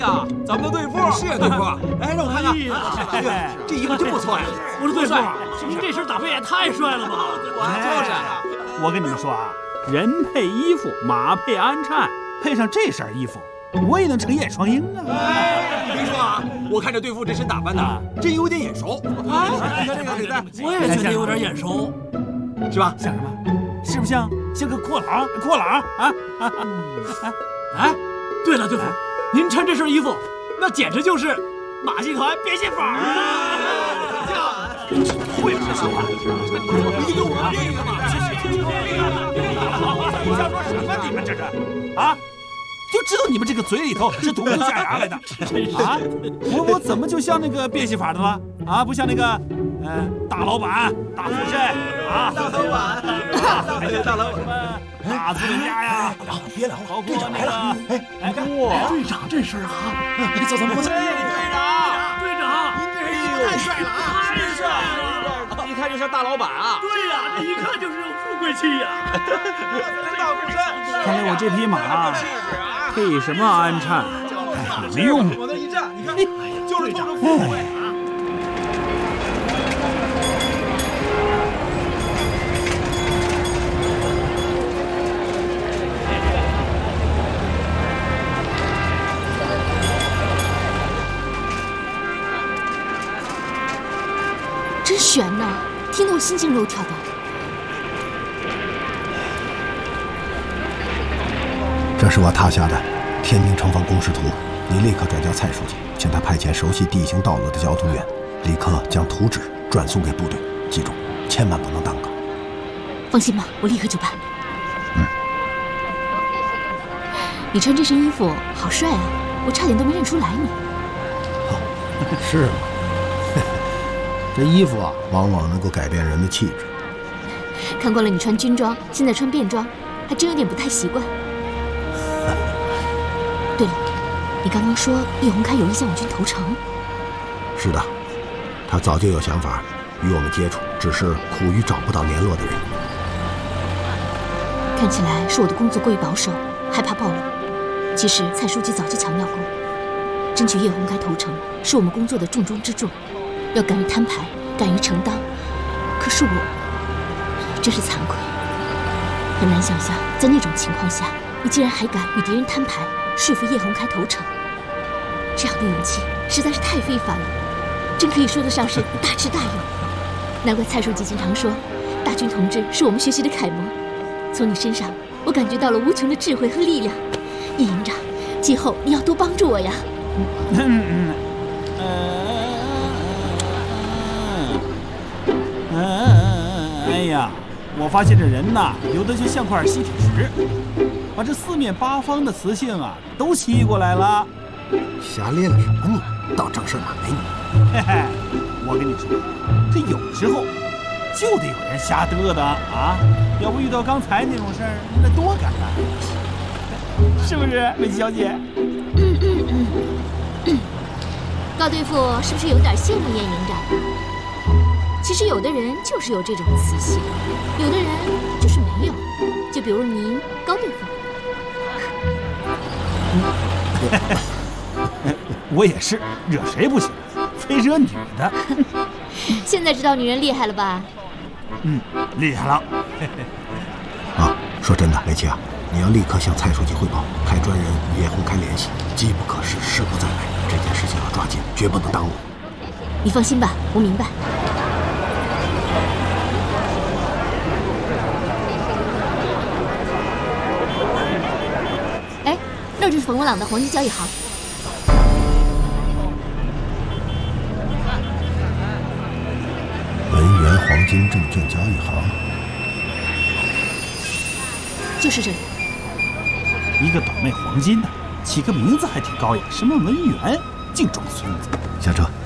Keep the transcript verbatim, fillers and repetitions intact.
呀，咱们的队副是啊，队副。哎，让我看看， 哎呀，这衣服真不错呀！ 我说队副，您这身打扮也太帅了吧！ 就是。 我跟你们说啊，人配衣服，马配鞍鞯，配上这身衣服，我也能成燕双鹰啊！ 哎，别说啊，我看这队副这身打扮的，真有点眼熟。哎，你看这个领带， 我也觉得有点眼熟， 是吧？ 像什么？是不是像像个阔郎？阔郎啊！哎，对了，队副，您穿这身衣服，那简直就是马戏团变戏法啊！会说实话， 你跟我这个嘛， 你想说什么？你们这是啊？就知道你们这个嘴里头是吐不出象牙来的啊！我我怎么就像那个变戏法的了啊？不像那个呃大老板、大富绅啊？ 大老板，还有大老板， 大资本家呀！ 别聊， 包括那个哎哎， 哇，队长这身啊！ 走走走， 队长， 队长， 您这身衣服太帅了啊！ 太帅了！ 一看就像大老板啊！ 对呀，这一看就是有富贵气呀！ 大富绅， 看来我这匹马配什么鞍鞯，哎，没用。 往那一站，你看，就是冲着富贵啊！ 真悬呐，听得我心惊肉跳的。 这是我塔下的天明城防工事图，你立刻转交蔡书记，请他派遣熟悉地形道路的交通员，立刻将图纸转送给部队。记住，千万不能耽搁。 放心吧，我立刻就办。 嗯。 你穿这身衣服好帅啊，我差点都没认出来你。 哦，是吗？这衣服啊，往往能够改变人的气质。 看惯了你穿军装，现在穿便装，还真有点不太习惯。对了，你刚刚说叶洪开有意向我军投诚？ 是的，他早就有想法与我们接触，只是苦于找不到联络的人。 看起来是我的工作过于保守，害怕暴露。其实蔡书记早就强调过，争取叶洪开投诚是我们工作的重中之重，要敢于摊牌，敢于承担。可是我真是惭愧，很难想象在那种情况下，你竟然还敢与敌人摊牌，说服叶洪开投诚。这样的勇气实在是太非凡了，真可以说得上是大智大勇。难怪蔡书记经常说，大军同志是我们学习的楷模。从你身上，我感觉到了无穷的智慧和力量。叶营长，今后你要多帮助我呀。 嗯嗯嗯，哎呀，我发现这人呐，有的就像块吸铁石，把这四面八方的磁性啊都吸过来了。 瞎咧了什么你？到正事哪没你？ 嘿嘿，我跟你说，这有时候就得有人瞎嘚嘚啊，要不遇到刚才那种事儿，那多尴尬，是不是，美琪小姐？ 嗯嗯嗯嗯。高队副是不是有点羡慕叶营长？其实有的人就是有这种磁性，有的人就是没有。就比如您，高队副。 我也是，惹谁不行，非惹女的。 现在知道女人厉害了吧？ 嗯，厉害了。 啊，说真的，梅琪啊，你要立刻向蔡书记汇报，派专人与叶洪开联系，机不可失，失不再来。这件事情要抓紧，绝不能耽误。 你放心吧，我明白。哎，那就是冯文朗的黄金交易行。 文源黄金证券交易行， 就是这里。 一个倒卖黄金的，起个名字还挺高雅，什么文源，净装孙子。 下车。